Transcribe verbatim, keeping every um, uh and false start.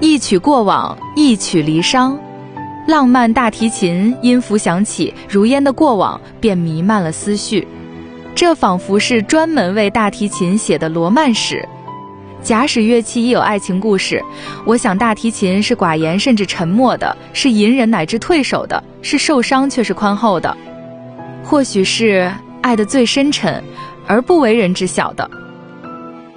一曲过往，一曲离殇。浪漫大提琴音符响起，如烟的过往便弥漫了思绪。这仿佛是专门为大提琴写的罗曼史。假使乐器亦有爱情故事，我想大提琴是寡言甚至沉默的，是隐忍乃至退守的，是受伤却是宽厚的。或许是爱得最深沉而不为人知晓的。